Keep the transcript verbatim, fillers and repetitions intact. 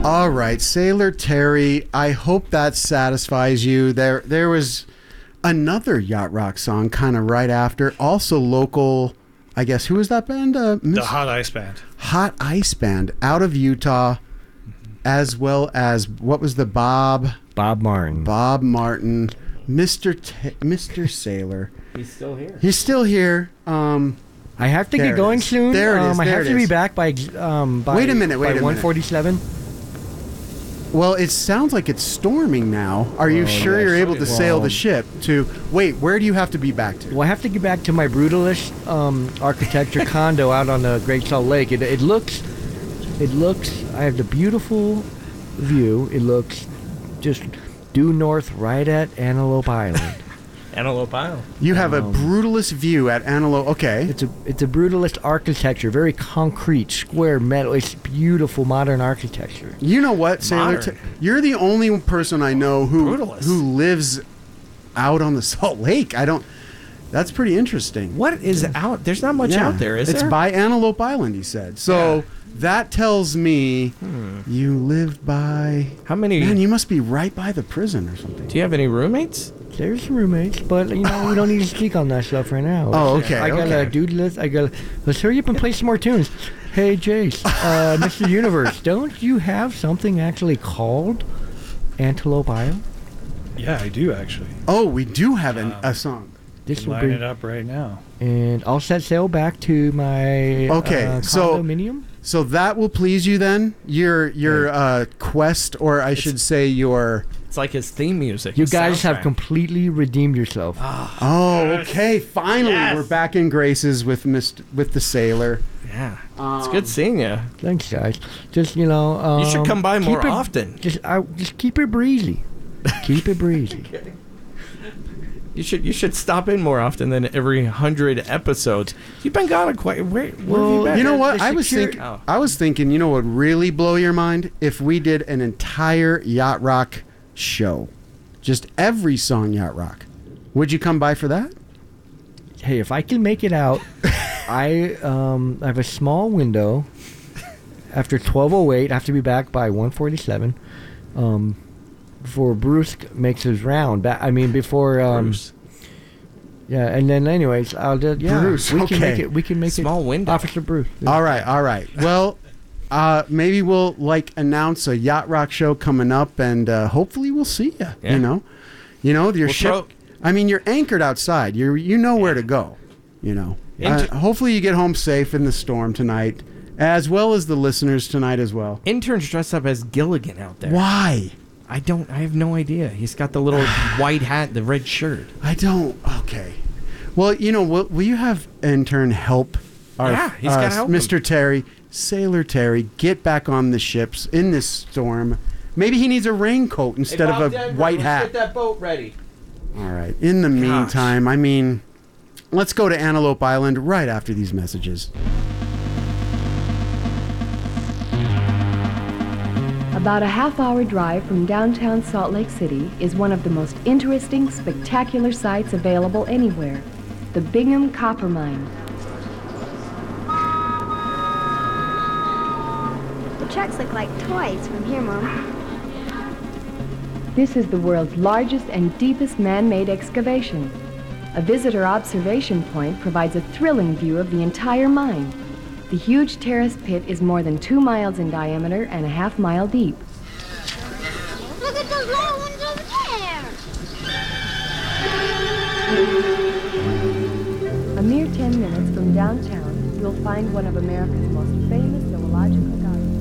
All right, Sailor Terry, I hope that satisfies you. There there was another Yacht Rock song kind of right after, also local, I guess. Who was that band? Uh, Miss- the Hot Ice Band. Hot Ice Band out of Utah, as well as, what was the Bob? Bob Martin. Bob Martin, Mister T- Mister Sailor. He's still here. He's still here. Um, I have to There get it going is. soon. There it um, is. I There have it to be is. back by um by Wait a minute, wait by a minute. one forty-seven. well, it sounds like it's storming now. Are you Oh, sure yeah, you're able to well- sail the ship to... Wait, where do you have to be back to? Well, I have to get back to my brutalist um, architecture condo out on the Great Salt Lake. It, it looks, it looks. I have the beautiful view. It looks just due north, right at Antelope Island. Antelope Isle. You have a Um, brutalist view at Antelope. Okay. It's a it's a brutalist architecture, very concrete, square metal. It's beautiful modern architecture. You know what, Sailor? Modern. T- you're the only person I know who Brutalist. who lives out on the Salt Lake. I don't... That's pretty interesting. What is out? There's not much Yeah. out there, is it's there? by Antelope Island, he said. So Yeah. that tells me Hmm. you live by... How many? Man, you must be right by the prison or something. do you have any roommates? There's roommates, but you know we don't need to speak on that stuff right now. Oh, okay, I got okay. a dude list. I got. Let's hurry up and play some more tunes. Hey, Jace, uh, Mister Universe, don't you have something actually called Antelope Isle? Yeah, I do actually. Oh, we do have an, Um, a song. This will Line be, it up right now. and I'll set sail back to my Okay, uh, so- condominium. So that will please you then? Your your uh, quest, or I should say your... It's like his theme music. You his guys have soundtrack. completely redeemed yourself. Oh, okay. Finally, Yes. we're back in graces with Mister with the Sailor. Yeah, it's Um, good seeing you. Thanks, guys. Just you know, um, You should come by keep more it- often. Just I, just keep it breezy. Keep it breezy. You should you should stop in more often than every hundred episodes. You've been gone a quite. Where, where have Well, you been? You know the- what? the I was secure- thinking. Oh. I was thinking. You know what would really blow your mind if we did an entire Yacht Rock show, just every song Yacht Rock. Would you come by for that? Hey, if I can make it out, I um I have a small window. After twelve oh eight, I have to be back by one forty-seven. Um, before Bruce makes his round. Ba- I mean, before um. Bruce. Yeah, and then anyways, I'll do. Yeah, Bruce, we can okay. make it. We can make Small it. window. Officer Bruce. All right, all right. Well, uh, maybe we'll like announce a Yacht Rock show coming up, and uh, hopefully we'll see you. Yeah. You know, you know your We'll ship. throw- I mean, you're anchored outside. You you know where to go. You know. Uh, Inter- hopefully you get home safe in the storm tonight, as well as the listeners tonight as well. Interns dressed up as Gilligan out there. Why? I don't. I have no idea. He's got the little white hat, the red shirt. I don't. Okay. Well, you know, will, will you have intern help our Yeah, he's uh, gotta help Mister him. Terry, Sailor Terry, get back on the ships in this storm? Maybe he needs a raincoat instead of a white hat. that boat ready. All right. In the meantime, I mean, let's go to Antelope Island right after these messages. About a half-hour drive from downtown Salt Lake City is one of the most interesting, spectacular sights available anywhere, the Bingham Copper Mine. The trucks look like toys from here, Mom. This is the world's largest and deepest man-made excavation. A visitor observation point provides a thrilling view of the entire mine. The huge terrace pit is more than two miles in diameter and a half mile deep. Look at those little ones over there. A mere ten minutes from downtown, you'll find one of America's most famous zoological gardens.